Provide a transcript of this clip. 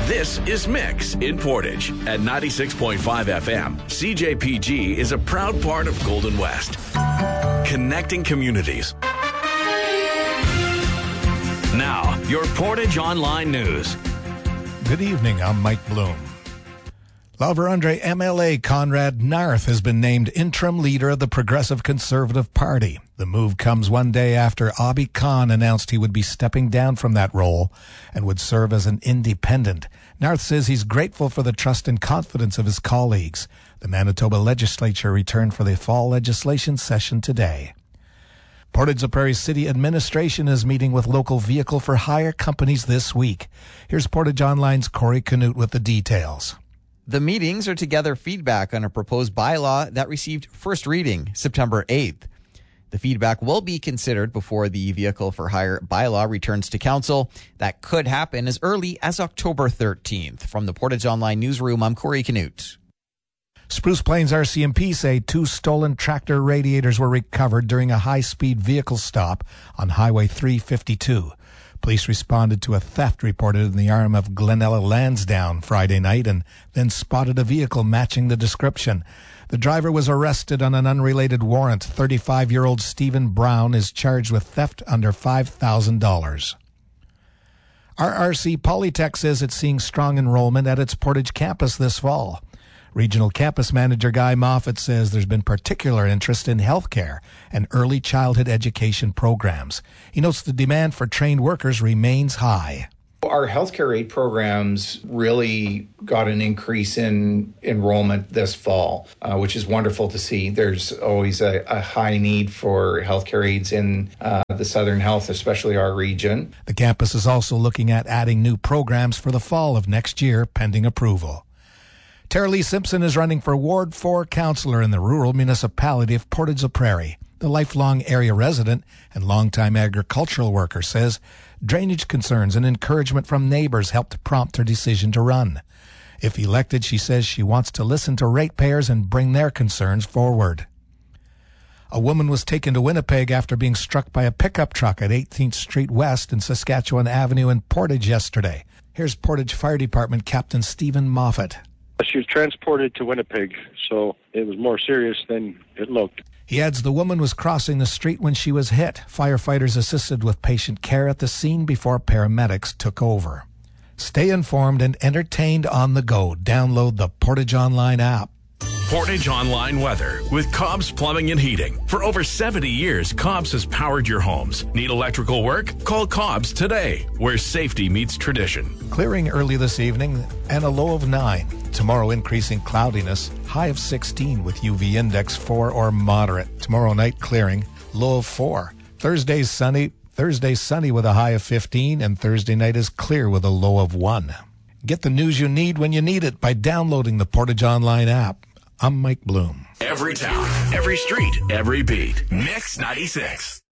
This is Mix in Portage at 96.5 FM. CJPG is a proud part of Golden West, connecting communities. Now, your Portage Online News. Good evening, I'm Mike Bloom. La Vérendrye MLA Conrad Narth has been named interim leader of the Progressive Conservative Party. The move comes one day after Abi Khan announced he would be stepping down from that role and would serve as an independent. Narth says he's grateful for the trust and confidence of his colleagues. The Manitoba legislature returned for the fall legislation session today. Portage-la-Prairie City Administration is meeting with local vehicle for hire companies this week. Here's Portage Online's Corey Canute with the details. The meetings are to gather feedback on a proposed bylaw that received first reading September 8th. The feedback will be considered before the Vehicle for Hire bylaw returns to council. That could happen as early as October 13th. From the Portage Online newsroom, I'm Corey Canute. Spruce Plains RCMP say 2 stolen tractor radiators were recovered during a high-speed vehicle stop on Highway 352. Police responded to a theft reported in the arm of Glenella Lansdowne Friday night and then spotted a vehicle matching the description. The driver was arrested on an unrelated warrant. 35-year-old Stephen Brown is charged with theft under $5,000. RRC Polytech says it's seeing strong enrollment at its Portage campus this fall. Regional Campus Manager Guy Moffat says there's been particular interest in healthcare and early childhood education programs. He notes the demand for trained workers remains high. Our healthcare aid programs really got an increase in enrollment this fall, which is wonderful to see. There's always a high need for healthcare aides in the Southern Health, especially our region. The campus is also looking at adding new programs for the fall of next year, pending approval. Tara Lee Simpson is running for Ward 4 councillor in the rural municipality of Portage-la-Prairie. The lifelong area resident and longtime agricultural worker says drainage concerns and encouragement from neighbors helped prompt her decision to run. If elected, she says she wants to listen to ratepayers and bring their concerns forward. A woman was taken to Winnipeg after being struck by a pickup truck at 18th Street West and Saskatchewan Avenue in Portage yesterday. Here's Portage Fire Department Captain Stephen Moffat. She was transported to Winnipeg, so it was more serious than it looked. He adds the woman was crossing the street when she was hit. Firefighters assisted with patient care at the scene before paramedics took over. Stay informed and entertained on the go. Download the Portage Online app. Portage Online weather with Cobb's Plumbing and Heating. For over 70 years, Cobb's has powered your homes. Need electrical work? Call Cobb's today, where safety meets tradition. Clearing early this evening and a low of 9. Tomorrow increasing cloudiness, high of 16 with UV index 4 or moderate. Tomorrow night clearing, low of 4. Thursday sunny with a high of 15, and Thursday night is clear with a low of 1. Get the news you need when you need it by downloading the Portage Online app. I'm Mike Bloom. Every town, every street, every beat. Mix 96.